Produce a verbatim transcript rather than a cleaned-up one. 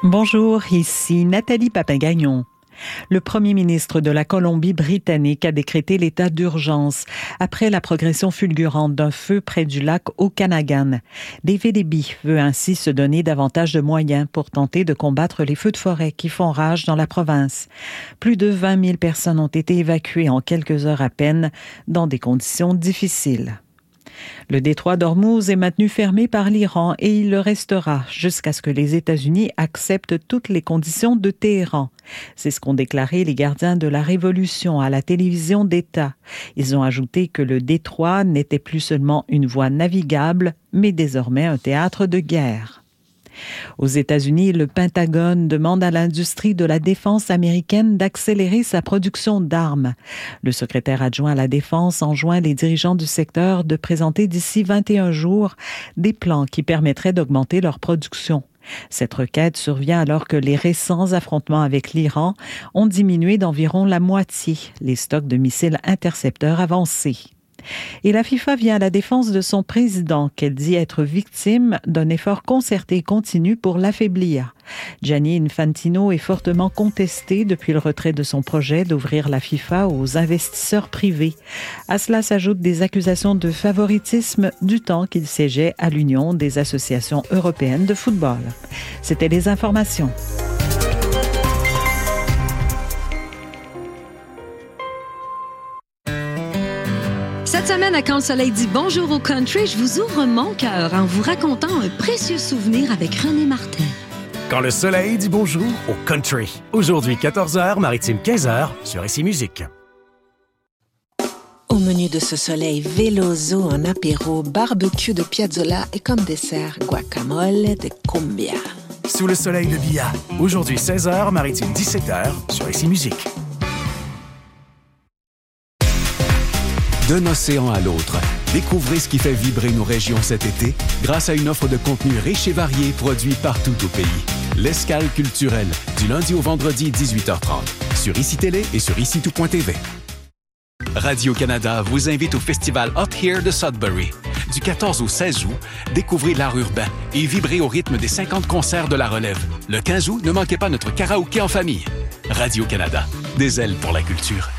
Bonjour, ici Nathalie Papagagnon. Le premier ministre de la Colombie-Britannique a décrété l'état d'urgence après la progression fulgurante d'un feu près du lac Okanagan. David Eby veut ainsi se donner davantage de moyens pour tenter de combattre les feux de forêt qui font rage dans la province. Plus de vingt mille personnes ont été évacuées en quelques heures à peine dans des conditions difficiles. Le détroit d'Ormuz est maintenu fermé par l'Iran et il le restera jusqu'à ce que les États-Unis acceptent toutes les conditions de Téhéran. C'est ce qu'ont déclaré les gardiens de la Révolution à la télévision d'État. Ils ont ajouté que le détroit n'était plus seulement une voie navigable, mais désormais un théâtre de guerre. Aux États-Unis, le Pentagone demande à l'industrie de la défense américaine d'accélérer sa production d'armes. Le secrétaire adjoint à la Défense enjoint les dirigeants du secteur de présenter d'ici vingt et un jours des plans qui permettraient d'augmenter leur production. Cette requête survient alors que les récents affrontements avec l'Iran ont diminué d'environ la moitié les stocks de missiles intercepteurs avancés. Et la FIFA vient à la défense de son président, qu'elle dit être victime d'un effort concerté et continu pour l'affaiblir. Gianni Infantino est fortement contesté depuis le retrait de son projet d'ouvrir la FIFA aux investisseurs privés. À cela s'ajoutent des accusations de favoritisme du temps qu'il siégeait à l'Union des associations européennes de football. C'était les informations. Cette semaine, à Quand le soleil dit bonjour au country, je vous ouvre mon cœur en vous racontant un précieux souvenir avec René Martin. Quand le soleil dit bonjour au country. Aujourd'hui, quatorze heures, maritime quinze heures, sur Ici Musique. Au menu de ce soleil, Veloso en apéro, barbecue de Piazzolla et comme dessert, guacamole de cumbia. Sous le soleil de Bia. Aujourd'hui, seize heures, maritime dix-sept heures, sur Ici Musique. D'un océan à l'autre, découvrez ce qui fait vibrer nos régions cet été grâce à une offre de contenu riche et varié produit partout au pays. L'Escale culturelle, du lundi au vendredi dix-huit heures trente, sur Ici Télé et sur ici tout point t v. Radio-Canada vous invite au festival Hot Here de Sudbury. Du quatorze au seize août, découvrez l'art urbain et vibrez au rythme des cinquante concerts de la relève. Le quinze août, ne manquez pas notre karaoké en famille. Radio-Canada, des ailes pour la culture.